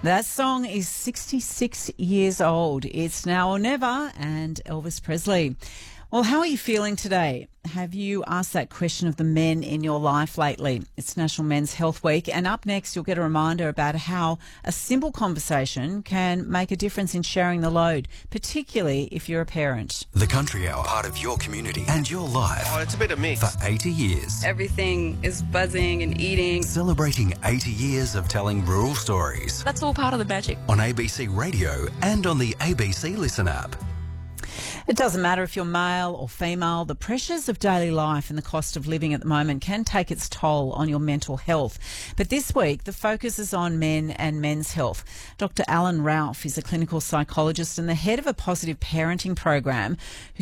That song is 66 years old. It's Now or Never and Elvis Presley. Well, how are you feeling today? Have you asked that question of the men in your life lately? It's National Men's Health Week, and up next you'll get a reminder about how a simple conversation can make a difference in sharing the load, particularly if you're a parent. The Country Hour, part of your community and your life. Oh, it's a bit of mix. For 80 years. Everything is buzzing and eating. Celebrating 80 years of telling rural stories. That's all part of the magic. On ABC Radio and on the ABC Listen app. It doesn't matter if you're male or female, the pressures of daily life and the cost of living at the moment can take its toll on your mental health. But this week, the focus is on men and men's health. Dr. Alan Ralph is a clinical psychologist and the head of a positive parenting program who